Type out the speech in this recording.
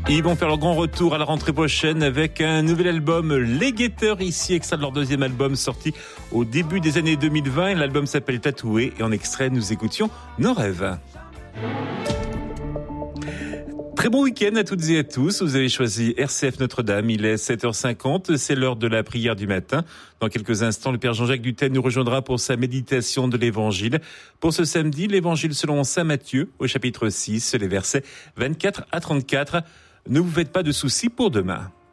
Ils vont faire leur grand retour à la rentrée prochaine avec un nouvel album, Les Guetteurs, ici, extrait de leur deuxième album sorti au début des années 2020. L'album s'appelle Tatoué et en extrait, nous écoutions Nos rêves. Très bon week-end à toutes et à tous. Vous avez choisi RCF Notre-Dame. Il est 7h50. C'est l'heure de la prière du matin. Dans quelques instants, le Père Jean-Jacques Dutel nous rejoindra pour sa méditation de l'Évangile. Pour ce samedi, l'Évangile selon saint Matthieu, au chapitre 6, les versets 24 à 34. Ne vous faites pas de soucis pour demain.